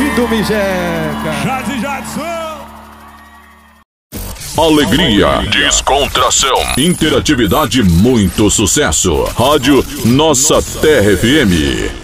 do Mijeca. Jadson. Alegria, descontração, interatividade, muito sucesso. Rádio Nossa Terra FM.